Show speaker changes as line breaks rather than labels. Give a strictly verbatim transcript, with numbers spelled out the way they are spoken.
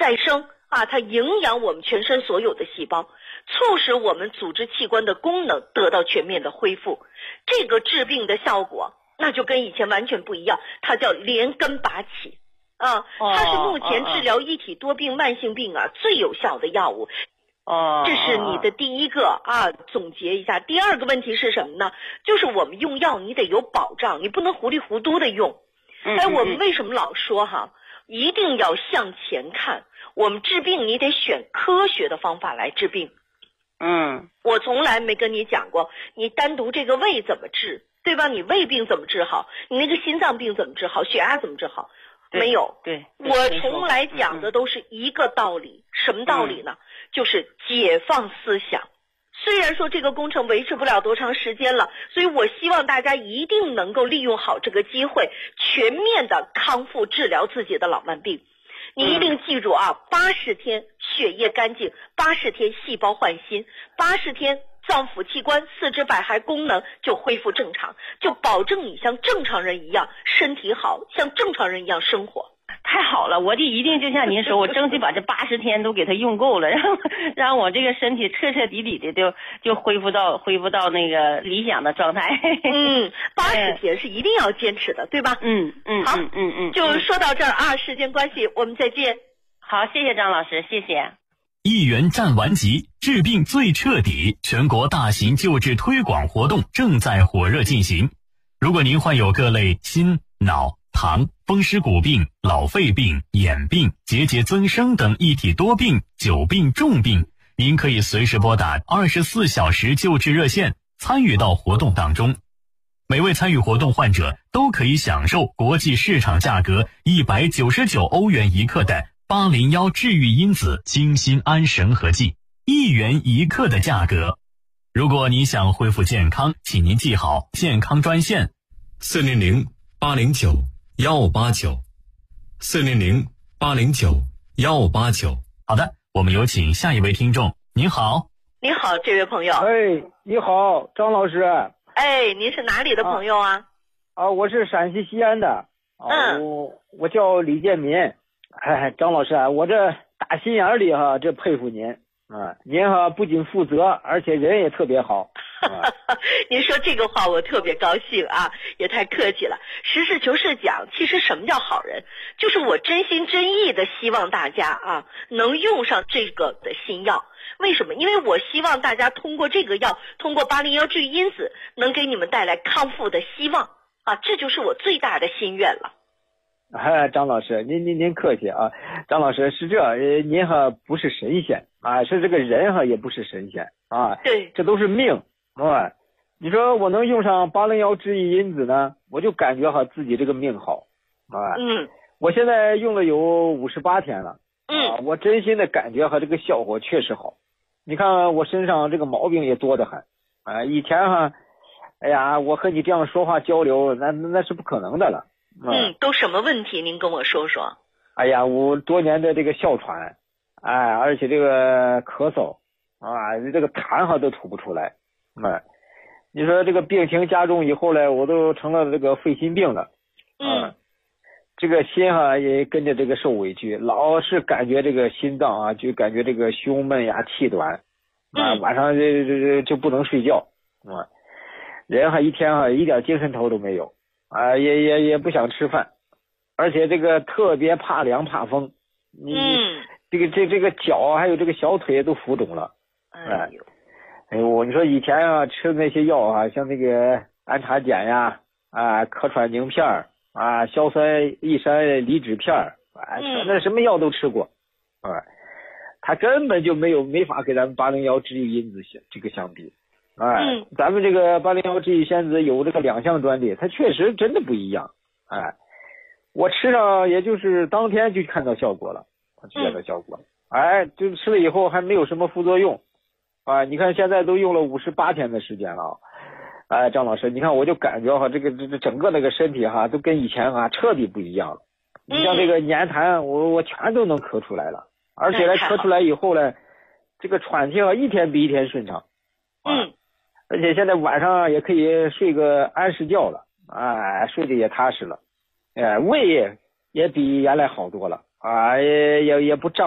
再生啊，它营养我们全身所有的细胞，促使我们组织器官的功能得到全面的恢复。这个治病的效果那就跟以前完全不一样，它叫连根拔起啊，它是目前治疗一体多病慢性病啊最有效的药物。
哦，
这是你的第一个啊，总结一下。第二个问题是什么呢？就是我们用药你得有保障，你不能糊里糊涂的用。哎，我们为什么老说哈，一定要向前看？我们治病你得选科学的方法来治病。
嗯，
我从来没跟你讲过，你单独这个胃怎么治，对吧？你胃病怎么治好？你那个心脏病怎么治好？血压怎么治好？没有。
对，
我从来讲的都是一个道理。什么道理呢？就是解放思想。虽然说这个工程维持不了多长时间了，所以我希望大家一定能够利用好这个机会，全面的康复治疗自己的老慢病。你一定记住啊，八十天血液干净，八十天细胞换新，八十天脏腑器官、四肢百骸功能就恢复正常，就保证你像正常人一样身体好，像正常人一样生活。
太好了，我就一定就像您说，我争取把这八十天都给他用够了，让让我这个身体彻彻底底的就就恢复到恢复到那个理想的状态。
嗯，八十天是一定要坚持的，对吧？
嗯嗯，
好，
嗯嗯嗯，
就说到这儿啊，时间关系，我们再见。
好，谢谢张老师，谢谢。
一元战完疾，治病最彻底，全国大型救治推广活动正在火热进行。如果您患有各类心、脑、糖、风湿骨病、老肺病、眼病、结节增生等一体多病、久病重病，您可以随时拨打二十四小时救治热线，参与到活动当中。每位参与活动患者都可以享受国际市场价格一百九十九欧元一克的八零一治愈因子精心安神合剂，一元一克的价格。如果你想恢复健康，请您记好健康专线四零零八零九幺八九，四零零八零九幺八九。好的，我们有请下一位听众。您好。
你好，这位朋友。
哎，你好，张老师。
哎，您是哪里的朋友啊？
啊，我是陕西西安的。啊、
嗯。
我我叫李建民。哎，张老师啊，我这打心眼里哈，这佩服您啊！您哈不仅负责，而且人也特别好。啊、
您说这个话我特别高兴啊，也太客气了。实事求是讲，其实什么叫好人，就是我真心真意的希望大家啊能用上这个的新药。为什么？因为我希望大家通过这个药，通过八零一治愈因子，能给你们带来康复的希望啊，这就是我最大的心愿了。
哎，张老师，您您您客气啊。张老师是这，呃，您哈不是神仙啊，是这个人哈也不是神仙啊。
对，
这都是命啊。你说我能用上八零一治愈因子呢，我就感觉哈自己这个命好啊。
嗯。
我现在用了有五十八天了。
嗯。
啊，我真心的感觉哈这个效果确实好。你看我身上这个毛病也多得很啊。以前哈，哎呀，我和你这样说话交流，那那是不可能的了。
嗯，都什么问题？您跟我说说。
哎呀，我多年的这个哮喘，哎，而且这个咳嗽啊，这个痰哈都吐不出来，哎，你说这个病情加重以后呢，我都成了这个肺心病了，
嗯，
啊、这个心哈也跟着这个受委屈，老是感觉这个心脏啊，就感觉这个胸闷呀、气短，啊，
嗯、
晚上这这就不能睡觉，啊，人哈一天哈一点精神头都没有。啊，也也也不想吃饭，而且这个特别怕凉怕风，你、
嗯、
这个这这个脚还有这个小腿都浮肿了，
哎呦，
哎呦，我你说以前啊吃的那些药啊，像那个安茶碱呀，啊咳喘宁片啊，硝酸益山离脂片啊，那什么药都吃过，啊，它根本就没有没法跟咱们八零一治愈因子相这个相比。哎，
嗯，
咱们这个八零一治愈仙子有这个两项专利，它确实真的不一样。哎，我吃上也就是当天就看到效果了，就见到效果了。嗯、哎，就吃了以后还没有什么副作用。啊，你看现在都用了五十八天的时间了。哎，张老师，你看我就感觉哈，这个这这整个那个身体哈，都跟以前啊彻底不一样了。你像这个粘痰，我我全都能咳出来了，而且呢咳出来以后呢，这个喘气啊一天比一天顺畅。
嗯。
而且现在晚上也可以睡个安适觉了，哎，睡得也踏实了，哎，胃也比原来好多了，啊，也也也不胀。